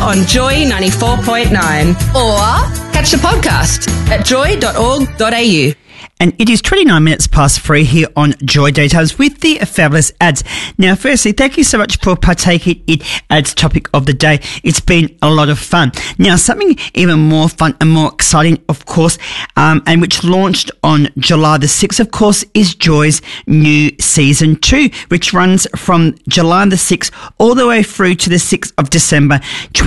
on Joy 94.9 or catch the podcast at joy.org.au. And it is 29 minutes past 3 here on Joy Daytimes with the fabulous ads. Now, firstly, thank you so much for partaking in ads topic of the day. It's been a lot of fun. Now, something even more fun and more exciting, of course, and which launched on July the 6th, of course, is Joy's new season 2, which runs from July the 6th all the way through to the 6th of December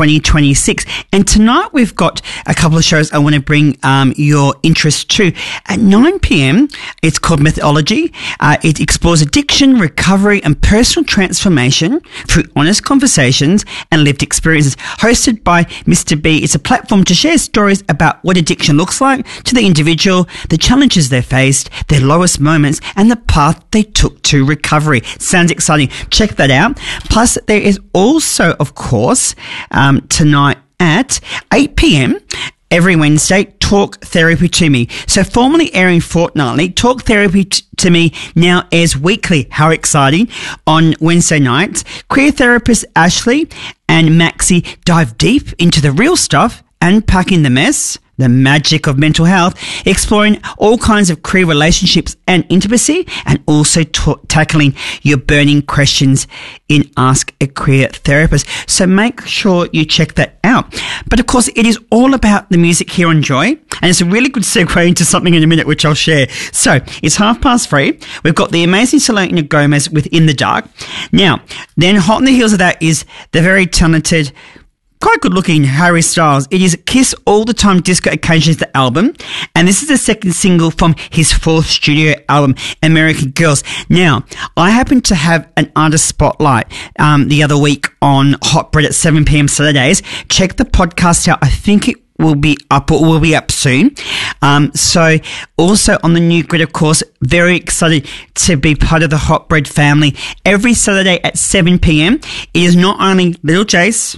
2026. And tonight we've got a couple of shows I want to bring your interest to. At 9 p.m, it's called Methodology. It explores addiction, recovery, and personal transformation through honest conversations and lived experiences. Hosted by Mr. B, it's a platform to share stories about what addiction looks like to the individual, the challenges they faced, their lowest moments, and the path they took to recovery. Sounds exciting. Check that out. Plus, there is also, of course, tonight at 8 p.m, every Wednesday, Talk Therapy to Me. So formerly airing fortnightly, Talk Therapy to Me now airs weekly. How exciting. On Wednesday nights, queer therapist Ashley and Maxie dive deep into the real stuff, unpacking the mess, the magic of mental health, exploring all kinds of queer relationships and intimacy, and also tackling your burning questions in Ask a Queer Therapist. So make sure you check that out. But of course, it is all about the music here on Joy, and it's a really good segue into something in a minute, which I'll share. So it's 3:30. We've got the amazing Selena Gomez with In the Dark. Now, then hot on the heels of that is the very talented, quite good looking Harry Styles. It is Kiss All the Time Disco Occasions, the album, and this is the second single from his fourth studio album, American Girls. Now, I happened to have an artist spotlight the other week on Hot Bread at 7 p.m. Saturdays. Check the podcast out. I think it will be up or will be up soon. So also on the new grid, of course, very excited to be part of the Hot Bread family. Every Saturday at 7 p.m, it is not only Little Jace,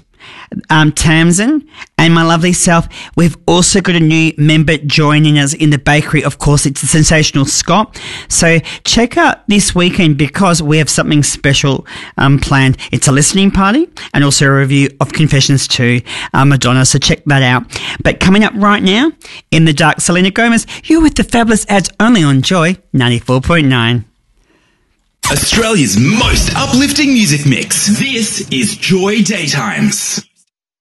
Tamsin, and my lovely self. We've also got a new member joining us in the bakery. Of course, it's the sensational Scott. So check out this weekend because we have something special planned. It's a listening party and also a review of Confessions to Madonna. So check that out. But coming up right now, In the Dark, Selena Gomez. You're with the fabulous ads only on Joy 94.9. Australia's most uplifting music mix. This is Joy Daytimes.